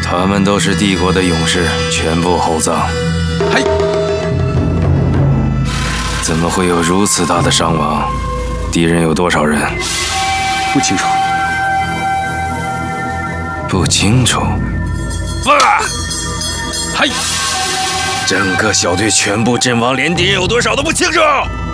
他们都是帝国的勇士，全部厚葬。 嘿， 怎么会有如此大的伤亡？敌人有多少人？ 不清楚。 不清楚。 哇！嘿， 整个小队全部阵亡，连敌人有多少都不清楚。